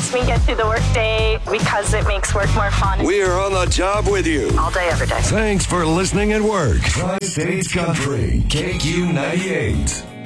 helps me get through the workday because it makes work more fun. We're on the job with you. All day, every day. Thanks for listening at work. Tri-States Country, KQ98.